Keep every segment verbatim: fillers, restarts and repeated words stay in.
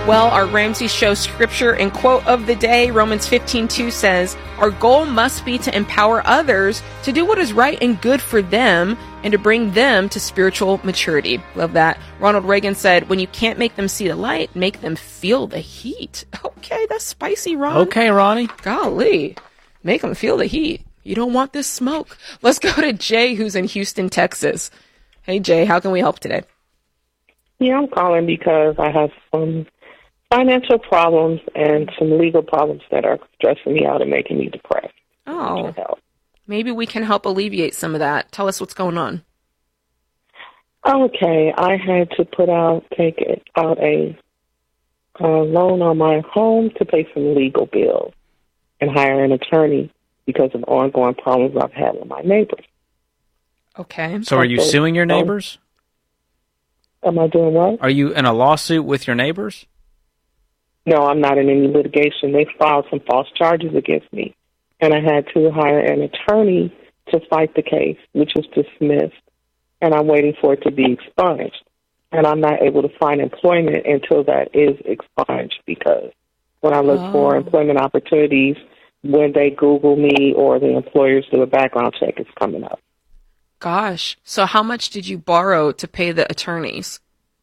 Well, our Ramsey Show scripture and quote of the day, Romans fifteen two says, our goal must be to empower others to do what is right and good for them and to bring them to spiritual maturity. Love that. Ronald Reagan said, when you can't make them see the light, make them feel the heat. Okay, that's spicy, Ron. Okay, Ronnie. Golly, make them feel the heat. You don't want this smoke. Let's go to Jay, who's in Houston, Texas. Hey, Jay, how can we help today? Yeah, I'm calling because I have some financial problems and some legal problems that are stressing me out and making me depressed. Oh, maybe we can help alleviate some of that. Tell us what's going on. Okay, I had to put out, take out a, a loan on my home to pay some legal bills and hire an attorney because of ongoing problems I've had with my neighbors. Okay. So are you suing your neighbors? Am I doing what? Are you in a lawsuit with your neighbors? No, I'm not in any litigation. They filed some false charges against me, and I had to hire an attorney to fight the case, which was dismissed, and I'm waiting for it to be expunged. And I'm not able to find employment until that is expunged because when I look oh. for employment opportunities, when they Google me or the employers do a background check, it's coming up. Gosh. So how much did you borrow to pay the attorneys?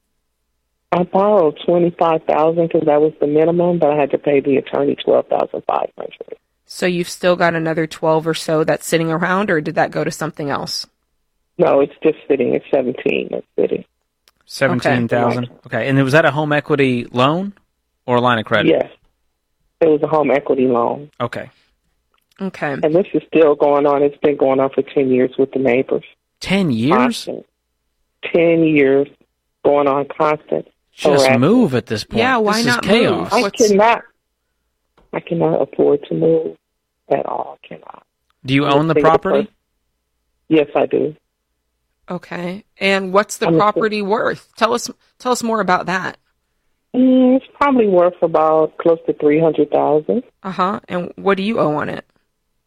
I borrowed twenty-five thousand dollars because that was the minimum, but I had to pay the attorney twelve thousand five hundred dollars. So you've still got another twelve or so that's sitting around, or did that go to something else? No, it's just sitting. It's seventeen. It's sitting. seventeen thousand dollars. Okay. okay. And was that a home equity loan or a line of credit? Yes. It was a home equity loan. Okay. Okay. And this is still going on. It's been going on for ten years with the neighbors. ten years? Constant. ten years going on constant. Just harassment. Move at this point. Yeah, why this not is chaos. move? I What's... cannot. I cannot afford to move at all. I cannot. Do you own the property? Yes, I do. Okay. And what's the I'm property a... worth? Tell us tell us more about that. Mm, it's probably worth about close to three hundred thousand dollars. Uh-huh. And what do you owe on it?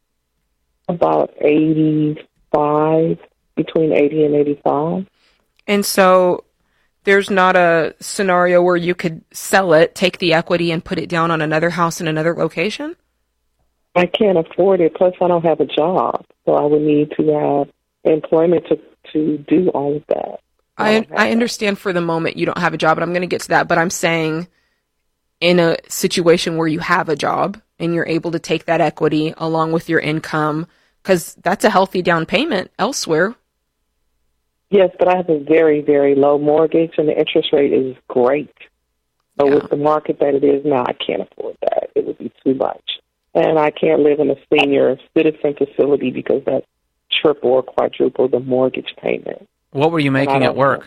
About eighty-five, between eighty and eighty-five. And so there's not a scenario where you could sell it, take the equity, and put it down on another house in another location? I can't afford it. Plus, I don't have a job, so I would need to have employment to, to do all of that. I I, I understand for the moment you don't have a job, and I'm going to get to that, but I'm saying in a situation where you have a job and you're able to take that equity along with your income, because that's a healthy down payment elsewhere. Yes, but I have a very, very low mortgage, and the interest rate is great. So yeah. With the market that it is now, I can't afford that. It would be too much. And I can't live in a senior citizen facility because that's triple or quadruple the mortgage payment. What were you making at work?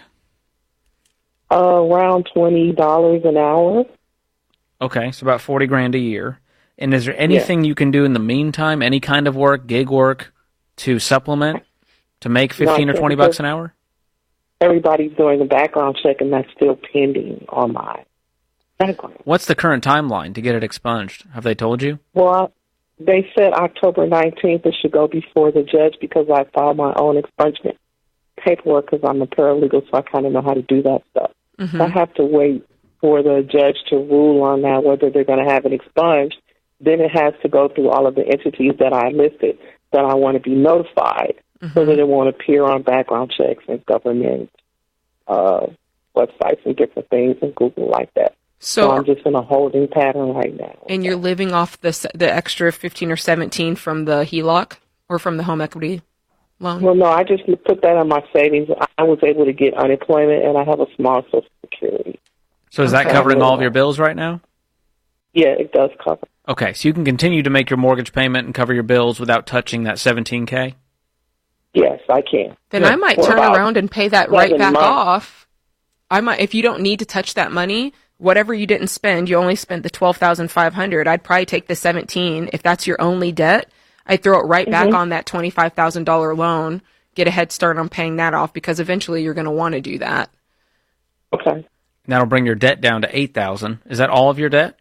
Uh, around twenty dollars an hour. Okay, so about forty grand a year. And is there anything yeah. you can do in the meantime, any kind of work, gig work, to supplement, to make fifteen no, or twenty bucks an hour? Everybody's doing a background check, and that's still pending on my background. What's the current timeline to get it expunged? Have they told you? Well, they said October nineteenth it should go before the judge because I filed my own expungement paperwork because I'm a paralegal, so I kind of know how to do that stuff. Mm-hmm. So I have to wait for the judge to rule on that, whether they're going to have it expunged. Then it has to go through all of the entities that I listed that I want to be notified mm-hmm. so that it won't appear on background checks and government uh, websites and different things and Google like that. So, so I'm just in a holding pattern right now. And you're living off the the extra fifteen or seventeen from the H E L O C or from the home equity loan? Well, no, I just put that on my savings. I was able to get unemployment, and I have a small Social Security. So is that okay. covering all of your bills right now? Yeah, it does cover. Okay, so you can continue to make your mortgage payment and cover your bills without touching that seventeen K? Yes, I can. Then Good. I might turn around and pay that right back months. off. I might, if you don't need to touch that money, whatever you didn't spend, you only spent the twelve thousand five hundred dollars. I'd probably take the seventeen. If that's your only debt, I'd throw it right mm-hmm. back on that twenty-five thousand dollars loan, get a head start on paying that off, because eventually you're going to want to do that. Okay. That'll bring your debt down to eight thousand dollars. Is that all of your debt?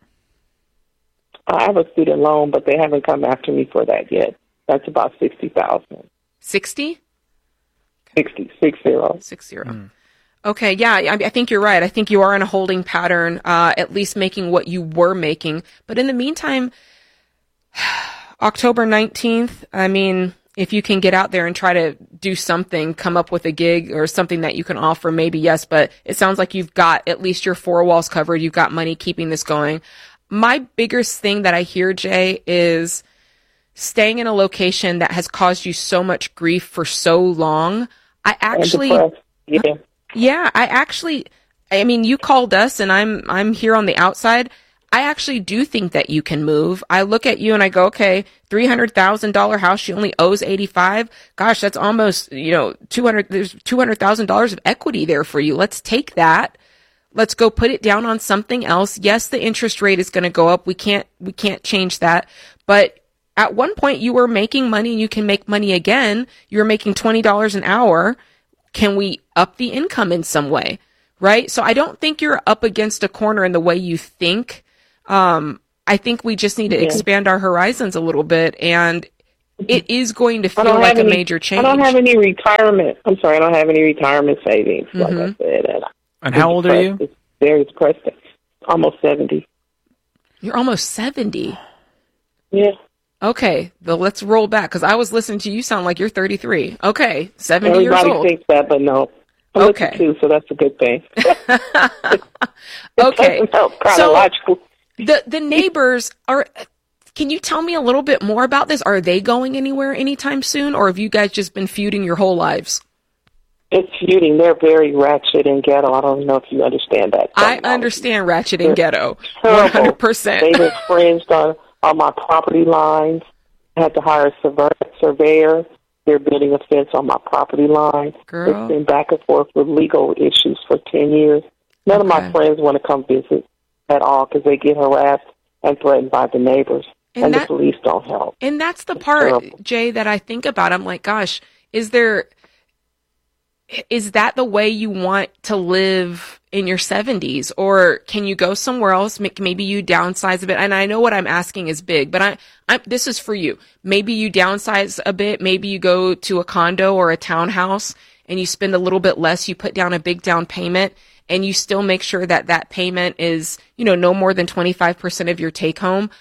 I have a student loan, but they haven't come after me for that yet. That's about sixty thousand dollars. sixty? sixty, six zero. Six zero. Mm. Okay, yeah, I, I think you're right. I think you are in a holding pattern, uh, at least making what you were making. But in the meantime, October nineteenth, I mean, if you can get out there and try to do something, come up with a gig or something that you can offer, maybe yes, but it sounds like you've got at least your four walls covered. You've got money keeping this going. My biggest thing that I hear, Jay, is staying in a location that has caused you so much grief for so long. I actually, yeah, yeah, I actually, I mean, you called us and I'm, I'm here on the outside. I actually do think that you can move. I look at you and I go, okay, three hundred thousand dollars house, she only owes eighty-five. Gosh, that's almost, you know, two hundred, there's two hundred thousand dollars of equity there for you. Let's take that. Let's go put it down on something else. Yes, the interest rate is going to go up. We can't, we can't change that. But at one point you were making money and you can make money again. You were making twenty dollars an hour. Can we up the income in some way? Right? So I don't think you're up against a corner in the way you think. Um, I think we just need to yeah. expand our horizons a little bit, and it is going to feel like a any, major change. I don't have any retirement. I'm sorry, I don't have any retirement savings, mm-hmm. like I said. And, and how old are you? It's very depressing. Almost seventy. You're almost seventy? Yeah. Okay, well, let's roll back, because I was listening to you sound like you're thirty-three. Okay, seventy Everybody years old. Everybody thinks that, but no. I'm okay. Too, so that's a good thing. Okay. Chronological. So, The the neighbors are, can you tell me a little bit more about this? Are they going anywhere anytime soon, or have you guys just been feuding your whole lives? It's feuding. They're very ratchet and ghetto. I don't know if you understand that. I understand ratchet and They're ghetto. one hundred percent. They've infringed on, on my property lines. I had to hire a surveyor. surveyor. They're building a fence on my property line. Girl. It's been back and forth with legal issues for ten years. None okay. of my friends want to come visit at all because they get harassed and threatened by the neighbors, and, and that, the police don't help. And that's the it's part, terrible. Jay, that I think about. I'm like, gosh, is there, is that the way you want to live in your seventies, or can you go somewhere else? Maybe you downsize a bit. And I know what I'm asking is big, but I, I this is for you. Maybe you downsize a bit. Maybe you go to a condo or a townhouse and you spend a little bit less. You put down a big down payment, and you still make sure that that payment is, you know, no more than twenty-five percent of your take home.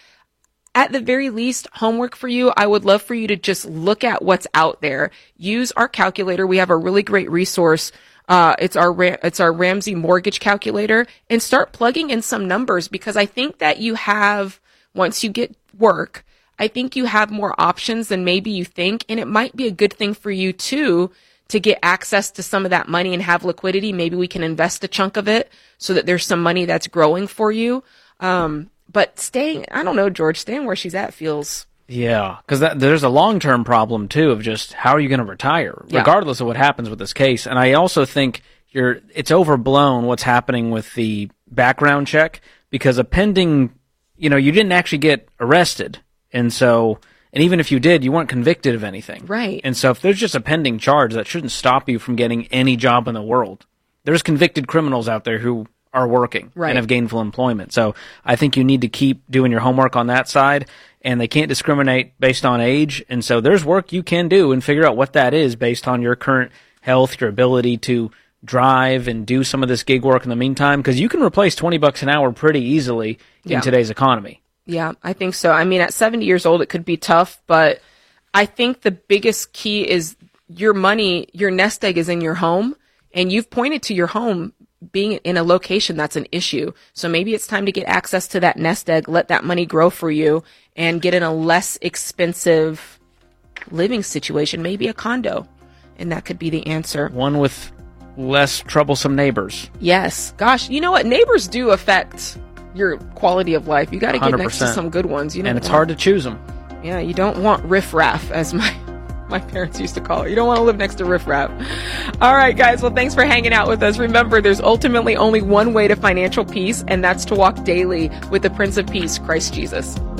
At the very least, homework for you, I would love for you to just look at what's out there. Use our calculator. We have a really great resource. Uh, it's our, it's our Ramsey mortgage calculator, and start plugging in some numbers, because I think that you have, once you get work, I think you have more options than maybe you think. And it might be a good thing for you too, to get access to some of that money and have liquidity. Maybe we can invest a chunk of it so that there's some money that's growing for you. Um, but staying, I don't know, George, staying where she's at feels. Yeah, because there's a long-term problem, too, of just how are you going to retire, yeah. regardless of what happens with this case. And I also think you're it's overblown what's happening with the background check, because a pending, you know, you didn't actually get arrested. And so, and even if you did, you weren't convicted of anything. Right. And so if there's just a pending charge, that shouldn't stop you from getting any job in the world. There's convicted criminals out there who are working right. and have gainful employment. So I think you need to keep doing your homework on that side, and they can't discriminate based on age. And so there's work you can do and figure out what that is based on your current health, your ability to drive and do some of this gig work in the meantime, because you can replace twenty bucks an hour pretty easily in yeah. today's economy. Yeah, I think so. I mean, at seventy years old, it could be tough, but I think the biggest key is your money, your nest egg is in your home, and you've pointed to your home being in a location that's an issue. So maybe it's time to get access to that nest egg, let that money grow for you, and get in a less expensive living situation, maybe a condo. And that could be the answer. One with less troublesome neighbors. Yes. Gosh, you know what? Neighbors do affect your quality of life. You got to get next to some good ones. You know, and it's want, hard to choose them. Yeah, you don't want riffraff, as my my parents used to call it. You don't want to live next to riffraff. All right, guys. Well, thanks for hanging out with us. Remember, there's ultimately only one way to financial peace, and that's to walk daily with the Prince of Peace, Christ Jesus.